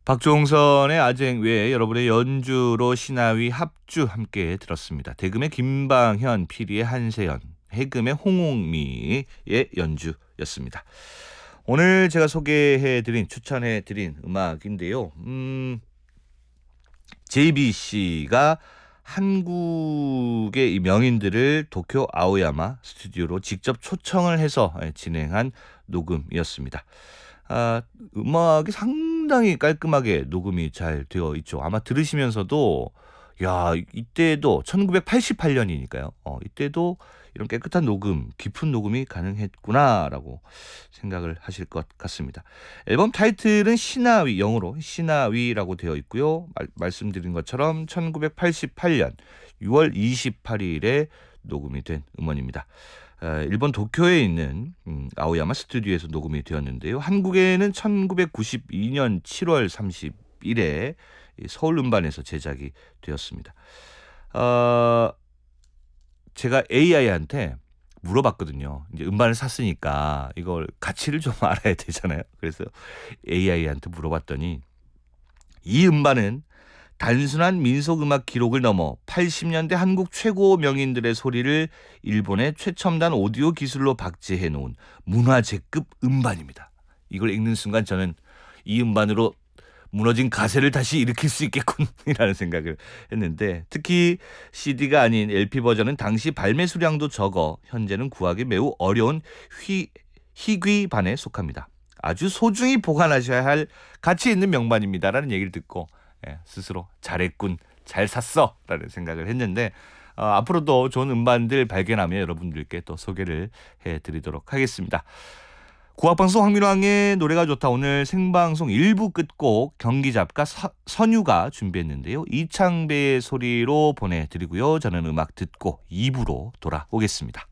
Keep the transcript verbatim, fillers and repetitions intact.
박종선의 아쟁 외에 여러분의 연주로 시나위 합주 함께 들었습니다. 대금의 김방현, 피리의 한세연, 해금의 홍옥미의 연주였습니다. 오늘 제가 소개해드린 추천해드린 음악인데요. 음, 제이비씨가 한국의 이 명인들을 도쿄 아오야마 스튜디오로 직접 초청을 해서 진행한 녹음이었습니다. 아, 음악이 상당히 깔끔하게 녹음이 잘 되어 있죠. 아마 들으시면서도 야, 이때도 천구백팔십팔 년이니까요. 어, 이때도 이런 깨끗한 녹음, 깊은 녹음이 가능했구나라고 생각을 하실 것 같습니다. 앨범 타이틀은 시나위, 영어로 시나위라고 되어 있고요. 말, 말씀드린 것처럼 천구백팔십팔 년 유월 이십팔일에 녹음이 된 음원입니다. 일본 도쿄에 있는 아오야마 스튜디오에서 녹음이 되었는데요. 한국에는 천구백구십이 년 칠월 삼십일에 서울 음반에서 제작이 되었습니다. 어, 제가 에이아이한테 물어봤거든요. 이제 음반을 샀으니까 이걸 가치를 좀 알아야 되잖아요. 그래서 에이아이한테 물어봤더니 이 음반은 단순한 민속음악 기록을 넘어 팔십 년대 한국 최고 명인들의 소리를 일본의 최첨단 오디오 기술로 박제해 놓은 문화재급 음반입니다. 이걸 읽는 순간 저는 이 음반으로 무너진 가세를 다시 일으킬 수 있겠군이라는 생각을 했는데, 특히 씨디가 아닌 엘피 버전은 당시 발매 수량도 적어 현재는 구하기 매우 어려운 휘, 희귀반에 속합니다. 아주 소중히 보관하셔야 할 가치 있는 명반입니다라는 얘기를 듣고 예, 스스로 잘했군, 잘 샀어 라는 생각을 했는데, 어, 앞으로도 좋은 음반들 발견하면 여러분들께 또 소개를 해드리도록 하겠습니다. 국악방송 황민왕의 노래가 좋다. 오늘 생방송 일 부 끝곡 경기잡가 서, 선유가 준비했는데요. 이창배의 소리로 보내드리고요. 저는 음악 듣고 이 부로 돌아오겠습니다.